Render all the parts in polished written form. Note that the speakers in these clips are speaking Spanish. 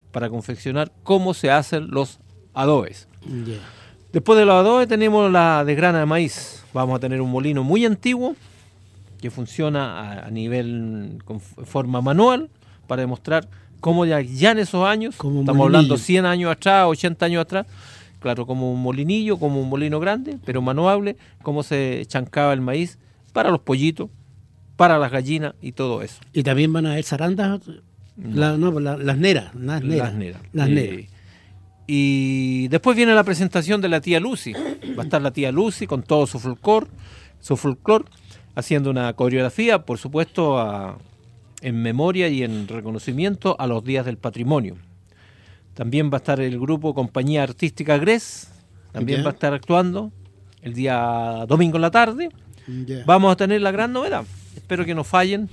para confeccionar cómo se hacen los adobes. Ya. Después de los adobes tenemos la desgrana de maíz. Vamos a tener un molino muy antiguo que funciona a nivel con forma manual para demostrar cómo ya en esos años, como estamos hablando 100 años atrás, 80 años atrás, claro, como un molinillo, como un molino grande, pero manuable, cómo se chancaba el maíz para los pollitos, para las gallinas y todo eso. ¿Y también van a haber zarandas? Las neras. Las neras. Y después viene la presentación de la tía Lucy. Va a estar la tía Lucy con todo su folclor, haciendo una coreografía, por supuesto, en memoria y en reconocimiento a los días del patrimonio. También va a estar el grupo Compañía Artística Gres, también va a estar actuando el día domingo en la tarde. Vamos a tener la gran novedad, espero que no fallen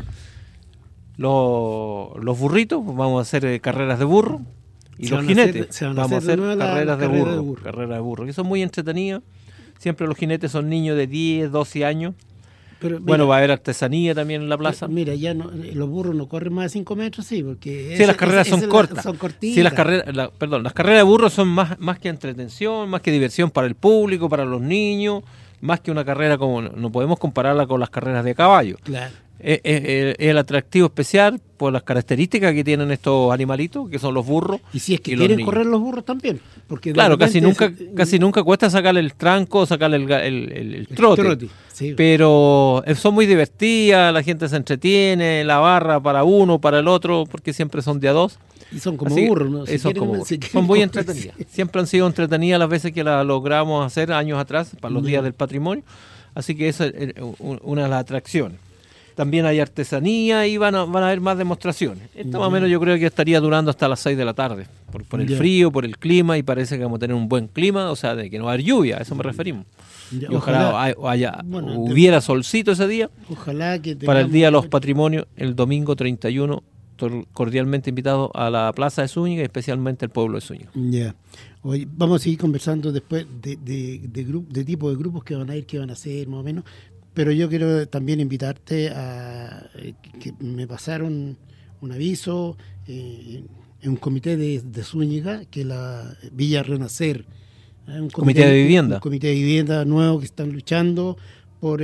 los burritos, vamos a hacer carreras de burro. Y los jinetes, vamos a hacer carreras de burro, que son muy entretenidas. Siempre los jinetes son niños de 10, 12 años. Pero, mira, va a haber artesanía también en la plaza. Mira, ya no, los burros no corren más de 5 metros, sí, porque... Sí, las carreras son cortas. Son cortitas. Sí, las carreras de burros son más que entretención, más que diversión para el público, para los niños, más que una carrera como... No podemos compararla con las carreras de caballo. Claro. Es el atractivo especial por las características que tienen estos animalitos, que son los burros. Y si es que quieren correr los burros también. Porque claro, casi nunca cuesta sacarle el tranco, sacarle el trote. Sí. Pero son muy divertidas, la gente se entretiene, la barra para uno, para el otro, porque siempre son de a dos. Y son como burros, ¿no? Son muy entretenidas. Siempre han sido entretenidas las veces que las logramos hacer años atrás, para los días del patrimonio. Así que esa es una de las atracciones. También hay artesanía y van a haber más demostraciones. Esta más o menos yo creo que estaría durando hasta las 6 de la tarde, por el frío, por el clima, y parece que vamos a tener un buen clima, o sea, de que no va a haber lluvia, a eso me referimos. Y ojalá hubiera solcito ese día. Ojalá que para el Día de los Patrimonios, el domingo 31, cordialmente invitado a la Plaza de Zúñiga, y especialmente al pueblo de Zúñiga. Ya. Hoy vamos a seguir conversando después de tipo de grupos que van a ir, que van a hacer más o menos. Pero yo quiero también invitarte a que me pasaron un aviso en un comité de Zúñiga, que la Villa Renacer, un comité de vivienda. Un comité de vivienda nuevo que están luchando por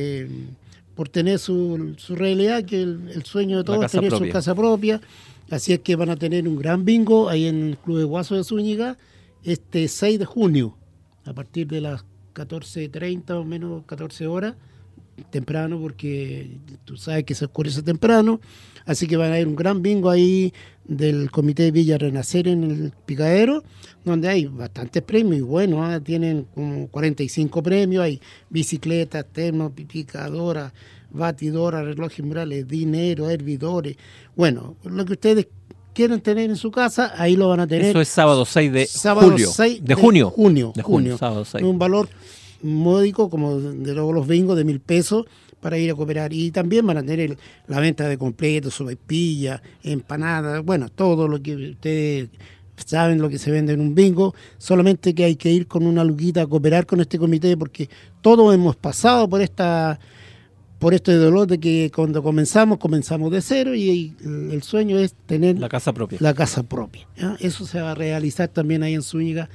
tener su realidad, que el sueño de todos es tener su casa propia. Así es que van a tener un gran bingo ahí en el Club de Guaso de Zúñiga este 6 de junio, a partir de las 14:30 o menos 14 horas. Temprano, porque tú sabes que se oscurece temprano, así que van a haber un gran bingo ahí del Comité de Villa Renacer en el Picadero, donde hay bastantes premios, y bueno, tienen como 45 premios, hay bicicletas, termos, picadoras, batidoras, relojes murales, dinero, hervidores, bueno, lo que ustedes quieren tener en su casa, ahí lo van a tener. Eso es sábado 6 de junio. Sábado 6. Un valor módico, como de todos los bingos, de 1,000 pesos para ir a cooperar. Y también van a tener la venta de completos, sopaipillas, empanadas, bueno, todo lo que ustedes saben, lo que se vende en un bingo. Solamente que hay que ir con una luquita a cooperar con este comité, porque todos hemos pasado por este dolor de que cuando comenzamos de cero, y el sueño es tener la casa propia. ¿Ya? Eso se va a realizar también ahí en Zúñiga,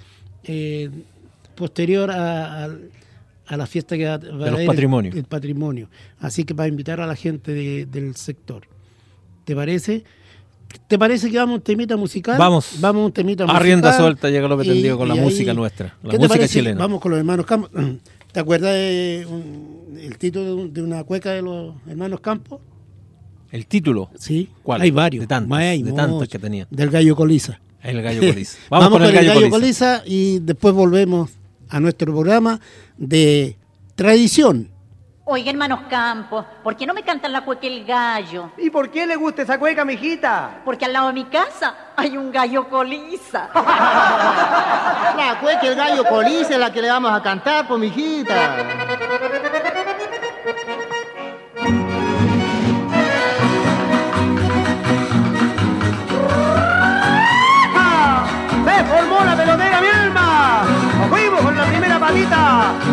posterior a la fiesta que va a haber el patrimonio. Así que para invitar a la gente del sector. ¿Te parece? ¿Te parece que vamos a un temita musical? Vamos a un temita musical. A rienda suelta llega lo pretendido con la música nuestra, la música chilena. Vamos con los hermanos Campos. ¿Te acuerdas el título de una cueca de los hermanos Campos? ¿El título? Sí. ¿Cuál? Hay varios. De tantos que tenía. Del Gallo Coliza. El Gallo Coliza. Vamos con el Gallo Coliza y después volvemos a nuestro programa de tradición. Oiga, hermanos Campos, ¿por qué no me cantan la cueca El Gallo? ¿Y por qué le gusta esa cueca, mijita? Porque al lado de mi casa hay un gallo coliza. La cueca El Gallo Coliza es la que le vamos a cantar, pues, mijita.